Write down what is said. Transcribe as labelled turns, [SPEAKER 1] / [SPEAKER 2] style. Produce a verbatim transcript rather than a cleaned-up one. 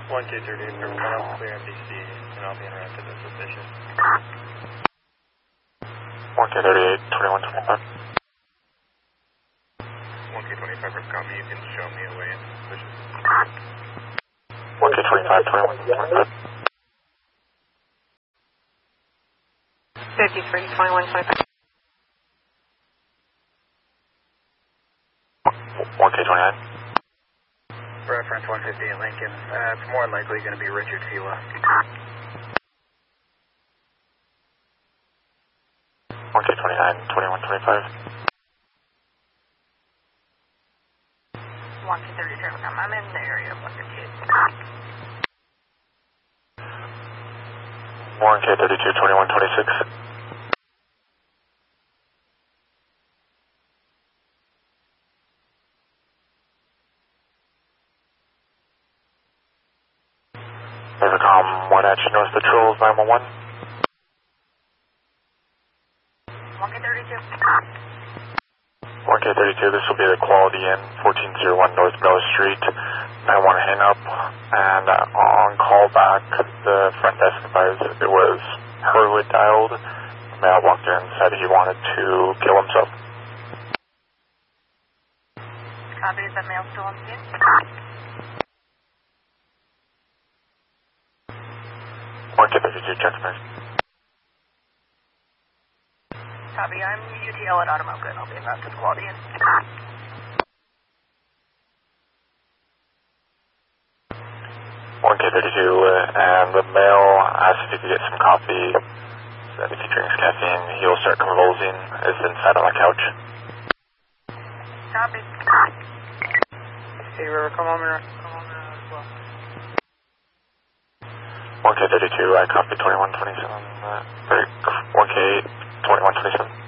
[SPEAKER 1] one K thirty-eight, from cut off clear M D C, and I'll be interactive as sufficient.
[SPEAKER 2] one K thirty-eight, twenty-one twenty-five.
[SPEAKER 1] one K twenty-five for copy, you can show me a way in position.
[SPEAKER 2] one K twenty-five, twenty-one twenty-five.
[SPEAKER 3] fifty-three, twenty-one twenty-five.
[SPEAKER 2] one K twenty-nine.
[SPEAKER 1] Reference one fifty at Lincoln. Uh, it's more likely going to be Richard Fila.
[SPEAKER 2] one K twenty-nine, twenty-one twenty-five.
[SPEAKER 3] one K thirty-three, I'm in the area of one fifty-eight.
[SPEAKER 2] one K thirty-two, twenty-one twenty-six. Evercom, one at North Patrols, nine one one.
[SPEAKER 3] one K thirty-two.
[SPEAKER 2] one K thirty-two, this will be the Quality Inn, fourteen oh one North Miller Street. I want to hang up, and uh, on call back, the front desk advised that it was Hurwood dialed. The male walked in and said he wanted to kill himself.
[SPEAKER 3] Copy, is that male still on scene?
[SPEAKER 2] one K thirty-two, check me.
[SPEAKER 3] Copy, I'm U T L at Automoca, and I'll be about to the Quality Inn.
[SPEAKER 2] one K thirty-two, uh, and the male asked if he could get some coffee. Said if he drinks caffeine, he'll start convulsing. Is inside on the couch.
[SPEAKER 3] Copy.
[SPEAKER 1] Hey, River, come on, man. Come on, man, as well.
[SPEAKER 2] one K thirty-two, I copy twenty-one twenty-seven. Uh, one K twenty-one twenty-seven.